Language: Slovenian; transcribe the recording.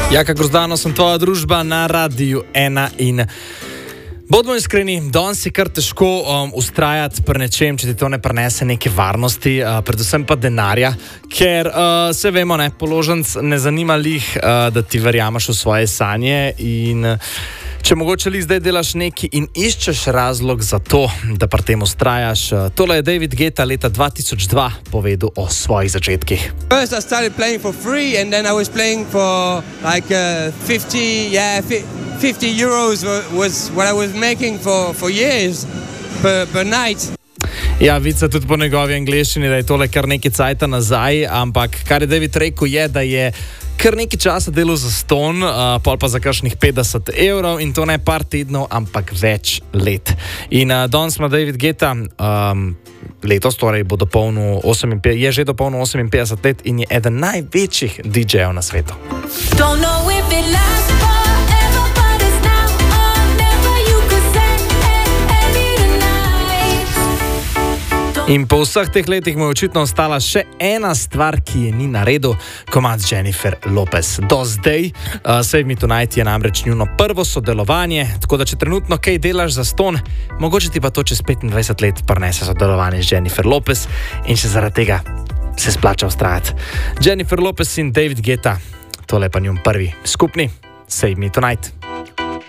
Jaka Grozdano, sem tvoja družba na Radiu 1 in bodimo iskreni, danes je kar težko ustrajati pri nečem, če ti to ne prinese neke varnosti, predvsem pa denarja, ker se vemo, položnic ne zanima lih, da ti verjameš v svoje sanje in če mogoče li zdaj delaš nekaj in iščeš razlog za to, da pri tem ustrajaš. Tole je David Guetta leta 2002 povedal o svojih začetkih. First I started playing for free and then I was playing for like 50 euros was what I was making for years per night. Ja, vica tudi po njegovi angleščini, da je tole kar nekaj cajta nazaj, ampak kar je David rekel je, da je kar nekaj časa delal za ston, pol pa za kakšnih 50 evrov in to ne par tednov, ampak več let. In danes ima David Guetta letos, torej bo dopolnil 58, je že dopolnil 58 let in je eden največjih DJ-jev na svetu. In po vseh teh letih mu je očitno ostala še ena stvar, ki je ni naredil, komad Jennifer Lopez. Do zdaj, Save Me Tonight je namreč njuno prvo sodelovanje, tako da če trenutno kaj delaš za ston, mogoče ti pa to čez 25 let prinese sodelovanje z Jennifer Lopez in še zaradi tega se splača ustrajati. Jennifer Lopez in David Guetta, tole je pa njun prvi skupni Save Me Tonight.